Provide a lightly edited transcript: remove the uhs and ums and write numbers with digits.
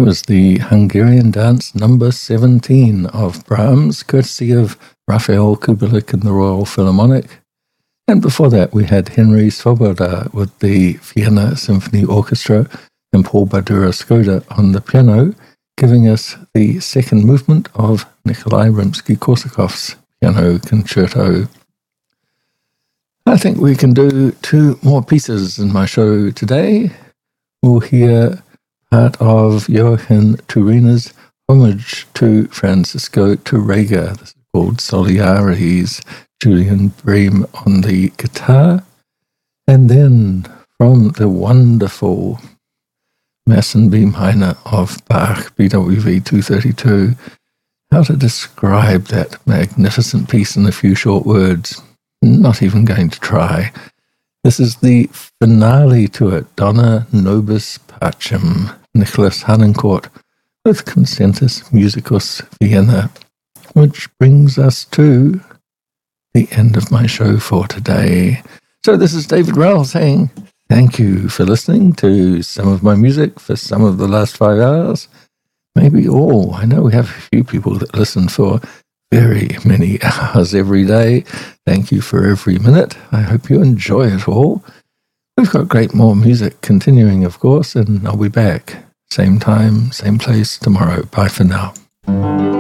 was the Hungarian dance number 17 of Brahms, courtesy of Raphael Kubelik and the Royal Philharmonic. And before that, we had Henry Svoboda with the Vienna Symphony Orchestra and Paul Badura-Skoda on the piano, giving us the second movement of Nikolai Rimsky-Korsakov's Piano Concerto. I think we can do two more pieces in my show today. We'll hear part of Joachim Turina's homage to Francisco Tárrega. This is called Soliarities. Julian Bream on the guitar. And then from the wonderful Mass in B minor of Bach, BWV 232, how to describe that magnificent piece in a few short words. Not even going to try. This is the finale to it, Dona Nobis Pacem, Nicholas Harnoncourt, with Concertus Musicus Vienna, which brings us to the end of my show for today. So this is David Rowell saying thank you for listening to some of my music for some of the last 5 hours, maybe all. I know we have a few people that listen for very many hours every day. Thank you for every minute. I hope you enjoy it all. We've got great more music continuing, of course, and I'll be back same time, same place tomorrow. Bye for now.